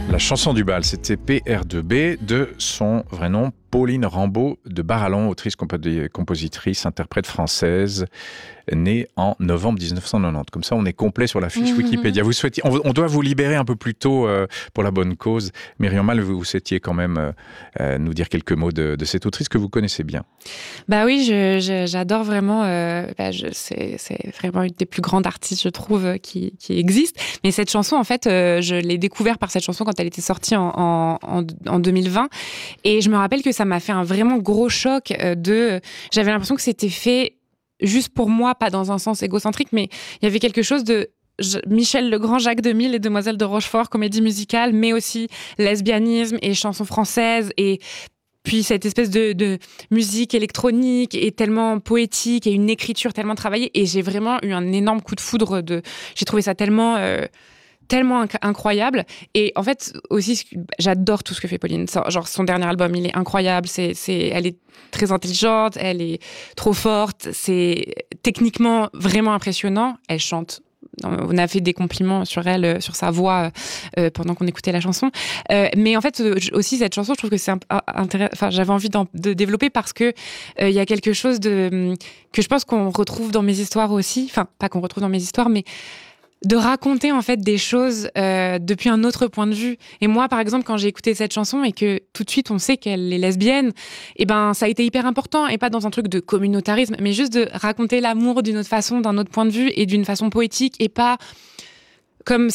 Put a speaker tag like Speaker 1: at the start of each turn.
Speaker 1: La chanson du bal, c'était PR2B, de son vrai nom, Pauline Rambaud de Barallon, autrice, compositrice, interprète française, née en novembre 1990. Comme ça, on est complet sur la fiche Wikipédia. Vous souhaitiez, on doit vous libérer un peu plus tôt pour la bonne cause. Myriam Mal, vous souhaitiez quand même nous dire quelques mots de cette autrice que vous connaissez bien.
Speaker 2: Bah oui, j'adore vraiment. C'est vraiment une des plus grandes artistes, je trouve, qui existe. Mais cette chanson, en fait, je l'ai découverte par cette chanson quand elle était sortie en 2020. Et je me rappelle que ça m'a fait un vraiment gros choc j'avais l'impression que c'était fait juste pour moi, pas dans un sens égocentrique, mais il y avait quelque chose de Michel Legrand, Jacques Demy, Les Demoiselles de Rochefort, comédie musicale, mais aussi lesbianisme et chansons françaises, et puis cette espèce de musique électronique et tellement poétique et une écriture tellement travaillée. Et j'ai vraiment eu un énorme coup de foudre. J'ai trouvé ça tellement incroyable. Et en fait, aussi, j'adore tout ce que fait Pauline. Genre, son dernier album, il est incroyable. Elle est très intelligente, elle est trop forte. C'est techniquement vraiment impressionnant. Elle chante. On a fait des compliments sur elle, sur sa voix, pendant qu'on écoutait la chanson. Mais en fait, aussi, cette chanson, je trouve que c'est intéressant. Enfin, j'avais envie de développer parce que il y a quelque chose que je pense qu'on retrouve dans mes histoires aussi. Enfin, pas qu'on retrouve dans mes histoires, mais de raconter en fait des choses depuis un autre point de vue. Et moi, par exemple, quand j'ai écouté cette chanson et que tout de suite on sait qu'elle est lesbienne, et ben ça a été hyper important, et pas dans un truc de communautarisme, mais juste de raconter l'amour d'une autre façon, d'un autre point de vue et d'une façon poétique, et pas comme